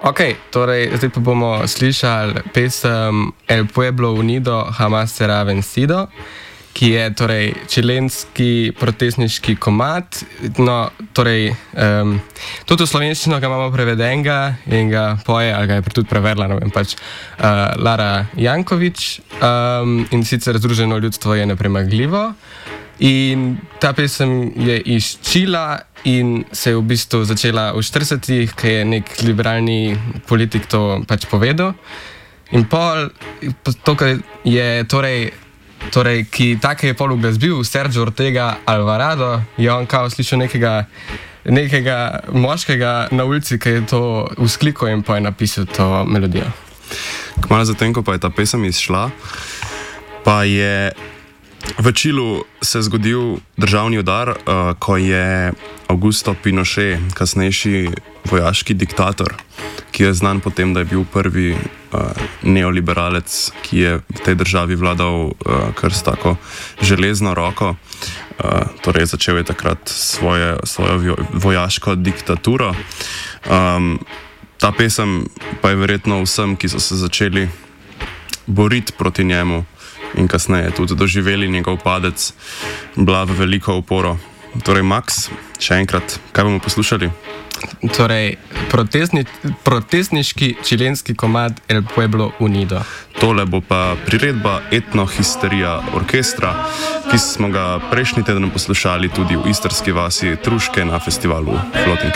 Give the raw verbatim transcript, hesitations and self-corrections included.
Ok, torej zdaj pa bomo slišali pesem El Pueblo Unido Jamás será vencido, ki je torej čilenski protestniški komad. No, torej, um, tudi v slovenščino ga imamo prevedenega in ga poje, ali ga je tudi prevedla, ne vem, pač uh, Lara Jankovič, um, in sicer Združeno ljudstvo je nepremagljivo. In ta pesem je iz Čila in se je v bistvu začela v štiridesetih, ki je nek liberalni politik to pač povedal. In pol, to, kar je torej, torej ki take je pol uglasbil, Sergio Ortega Alvarado, je on kao slišal nekega, nekega moškega na ulici, ki je to vzklikal in pa je napisal to melodijo. Kmalu zatem, ko pa je ta pesem izšla, pa je v Čilu se zgodil državni udar, uh, ko je Augusto Pinochet, kasnejši vojaški diktator, ki je znan po tem, da je bil prvi uh, neoliberalec, ki je v tej državi vladal uh, kar s tako železno roko. Uh, torej začel je takrat svoje, svojo vojaško diktaturo. Um, ta pesem pa je verjetno vsem, ki so se začeli boriti proti njemu in kasneje tudi doživeli njegov padec, bila v veliko oporo. Torej, Max, še enkrat, kaj bomo poslušali? Torej, protestni, protestniški čilenski komad El Pueblo Unido. Tole bo pa priredba Etnohisterija orkestra, ki smo ga prejšnji teden poslušali tudi v istrski vasi Truške na festivalu Floating.